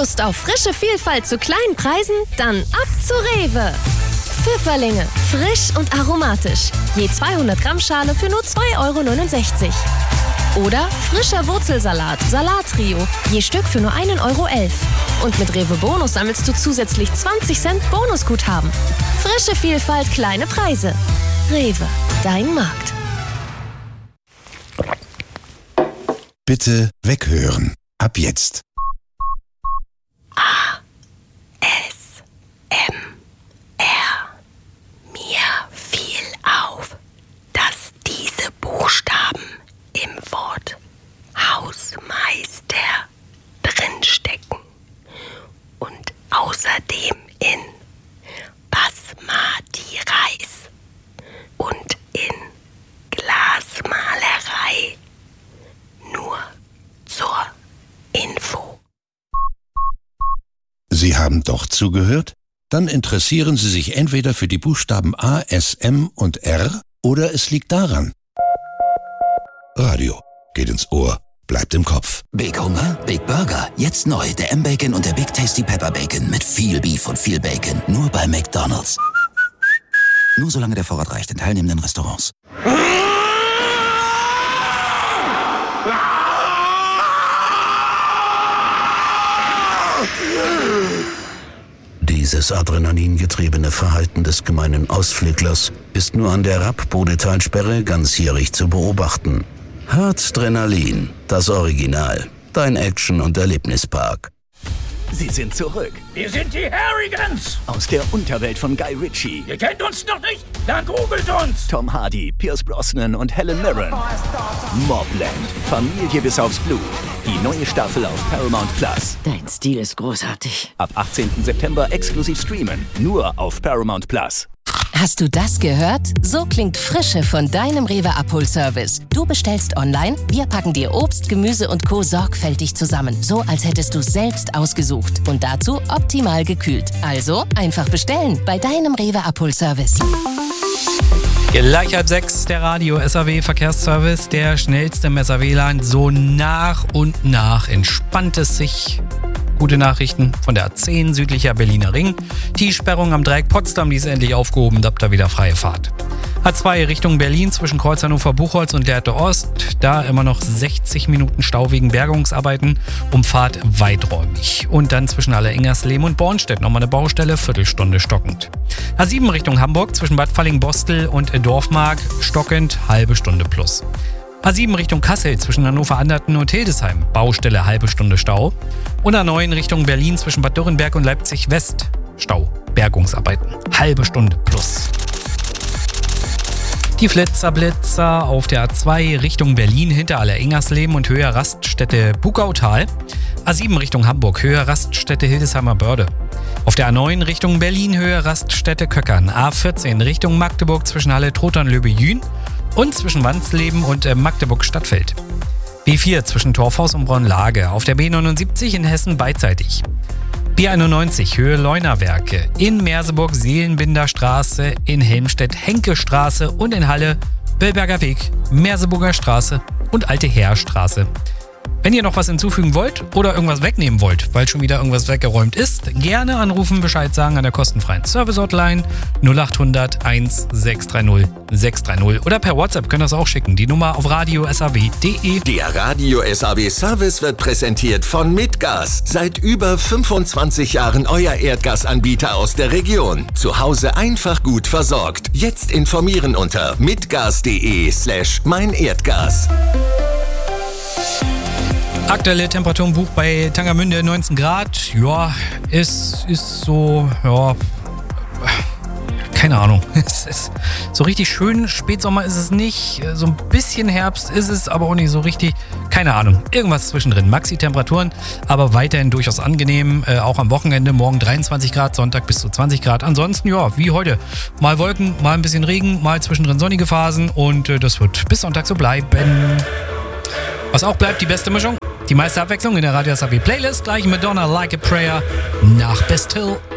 Lust auf frische Vielfalt zu kleinen Preisen? Dann ab zu Rewe. Pfifferlinge, frisch und aromatisch. Je 200 Gramm Schale für nur 2,69 €. Oder frischer Wurzelsalat, Salattrio, je Stück für nur 1,11 €. Und mit Rewe Bonus sammelst du zusätzlich 20 Cent Bonusguthaben. Frische Vielfalt, kleine Preise. Rewe, dein Markt. Bitte weghören. Ab jetzt. Mir fiel auf, dass diese Buchstaben im Wort Hausmeister drinstecken und außerdem in Basmati Reis und in Glasmalerei. Nur zur Info. Sie haben doch zugehört? Dann interessieren Sie sich entweder für die Buchstaben A, S, M und R oder es liegt daran. Radio geht ins Ohr, bleibt im Kopf. Big Hunger? Big Burger. Jetzt neu, der M-Bacon und der Big Tasty Pepper Bacon mit viel Beef und viel Bacon. Nur bei McDonald's. Nur solange der Vorrat reicht in teilnehmenden Restaurants. Dieses adrenalingetriebene Verhalten des gemeinen Ausflüglers ist nur an der Rapp-Bodetalsperre ganzjährig zu beobachten. Harzdrenalin, das Original. Dein Action- und Erlebnispark. Sie sind zurück. Wir sind die Harrigans. Aus der Unterwelt von Guy Ritchie. Ihr kennt uns noch nicht? Dann googelt uns. Tom Hardy, Pierce Brosnan und Helen Mirren. Mobland. Familie bis aufs Blut. Die neue Staffel auf Paramount Plus. Dein Stil ist großartig. Ab 18. September exklusiv streamen. Nur auf Paramount Plus. Hast du das gehört? So klingt Frische von deinem Rewe-Abholservice. Du bestellst online, wir packen dir Obst, Gemüse und Co. sorgfältig zusammen. So, als hättest du selbst ausgesucht. Und dazu optimal gekühlt. Also einfach bestellen bei deinem Rewe-Abholservice. Gleich 5:30, der Radio-SAW-Verkehrsservice, der schnellste im SAW-Land. So nach und nach entspannt es sich. Gute Nachrichten von der A10 südlicher Berliner Ring. Die Sperrung am Dreieck Potsdam, die ist endlich aufgehoben, da habt ihr wieder freie Fahrt. A2 Richtung Berlin zwischen Kreuz Hannover-Buchholz und Lehrte Ost. Da immer noch 60 Minuten Stau wegen Bergungsarbeiten. Umfahrt weiträumig. Und dann zwischen Allereingerslehm und Bornstedt nochmal eine Baustelle, Viertelstunde stockend. A7 Richtung Hamburg zwischen Bad Falling-Bostel und Dorfmark stockend, halbe Stunde plus. A7 Richtung Kassel zwischen Hannover-Anderten und Hildesheim, Baustelle halbe Stunde Stau. Und A9 Richtung Berlin zwischen Bad Dürrenberg und Leipzig-West, Stau, Bergungsarbeiten, halbe Stunde plus. Die Flitzer-Blitzer auf der A2 Richtung Berlin hinter Allereingerslehm und Höhe Raststätte Bugautal. A7 Richtung Hamburg, Höhe Raststätte Hildesheimer Börde. Auf der A9 Richtung Berlin, Höhe Raststätte Köckern. A14 Richtung Magdeburg zwischen Halle-Trotern-Löbe-Jühn und zwischen Wandsleben und Magdeburg-Stadtfeld. B4 zwischen Torfhaus und Braunlage. Auf der B79 in Hessen beidseitig. B91 Höhe Leunawerke. In Merseburg Seelenbinder Straße, in Helmstedt Henke-Straße und in Halle Böllberger Weg, Merseburger Straße und Alte Heerstraße. Wenn ihr noch was hinzufügen wollt oder irgendwas wegnehmen wollt, weil schon wieder irgendwas weggeräumt ist, gerne anrufen, Bescheid sagen an der kostenfreien Service-Hotline 0800 1630 630 oder per WhatsApp könnt ihr das auch schicken. Die Nummer auf radio.saw.de. Der Radio-SAW-Service wird präsentiert von Mitgas. Seit über 25 Jahren euer Erdgasanbieter aus der Region. Zu Hause einfach gut versorgt. Jetzt informieren unter mitgas.de/meinerdgas. Aktuelle Temperatur im Buch bei Tangermünde 19 Grad. Ja, es ist so, ja, keine Ahnung. Es ist so richtig schön. Spätsommer ist es nicht. So ein bisschen Herbst ist es, aber auch nicht so richtig. Keine Ahnung. Irgendwas zwischendrin. Maxi-Temperaturen, aber weiterhin durchaus angenehm. Auch am Wochenende. Morgen 23 Grad, Sonntag bis zu 20 Grad. Ansonsten, ja, wie heute. Mal Wolken, mal ein bisschen Regen, mal zwischendrin sonnige Phasen. Und das wird bis Sonntag so bleiben. Was auch bleibt, die beste Mischung. Die meiste Abwechslung in der Radio SAW Playlist. Gleich Madonna Like a Prayer nach Best Hill.